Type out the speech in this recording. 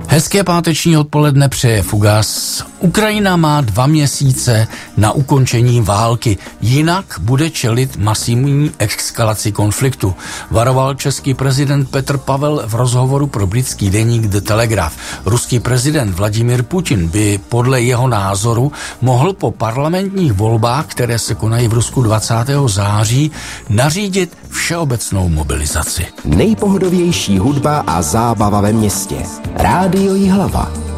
Hezké páteční odpoledne přeje Fugas. Ukrajina má 2 měsíce na ukončení války, jinak bude čelit masivní eskalaci konfliktu. Varoval český prezident Petr Pavel v rozhovoru pro britský deník The Telegraph. Ruský prezident Vladimír Putin by podle jeho názoru mohl po parlamentních volbách, které se konají v Rusku 20. září, nařídit všeobecnou mobilizaci. Nejpohodovější hudba a zábava ve městě. Rádio Jihlava.